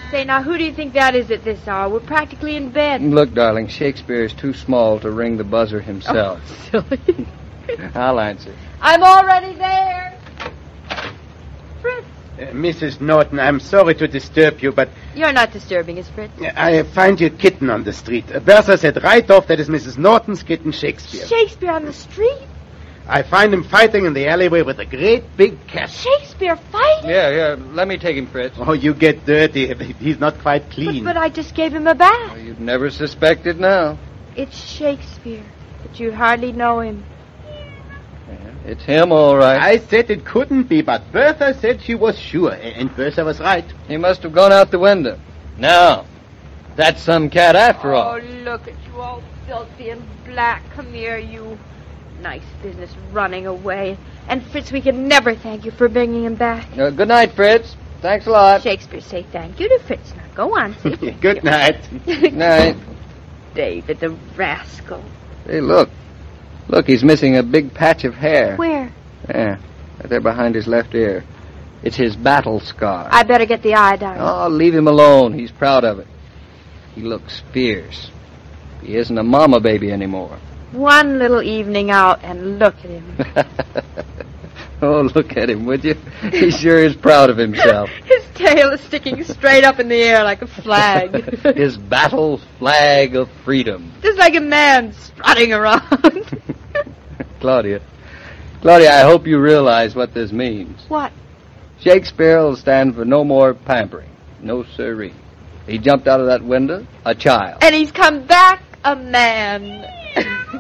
Say, now, who do you think that is at this hour? We're practically in bed. Look, darling, Shakespeare is too small to ring the buzzer himself. Oh, silly. I'll answer. I'm already there. Fritz. Mrs. Norton, I'm sorry to disturb you, but... You're not disturbing us, Fritz. I find your kitten on the street. Bertha said right off that is Mrs. Norton's kitten, Shakespeare. Shakespeare on the street? I find him fighting in the alleyway with a great big cat. Shakespeare fighting? Yeah, let me take him, Fritz. Oh, you get dirty. He's not quite clean. But I just gave him a bath. Well, you'd never suspect it now. It's Shakespeare, but you'd hardly know him. Yeah, it's him, all right. I said it couldn't be, but Bertha said she was sure, and Bertha was right. He must have gone out the window. Now, that's some cat after all. Oh, look at you, all filthy and black. Come here, you. Nice business running away. And, Fritz, we can never thank you for bringing him back. Good night, Fritz. Thanks a lot. Shakespeare, say thank you to Fritz. Now, go on. Say Good night. Good night. David, the rascal. Hey, look. Look, he's missing a big patch of hair. Where? Yeah, right there behind his left ear. It's his battle scar. I better get the iodine. Oh, leave him alone. He's proud of it. He looks fierce. He isn't a mama baby anymore. One little evening out, and look at him. Oh, look at him, would you? He sure is proud of himself. His tail is sticking straight up in the air like a flag. His battle flag of freedom. Just like a man strutting around. Claudia, I hope you realize what this means. What? Shakespeare will stand for no more pampering. No siree. He jumped out of that window, a child. And he's come back a man.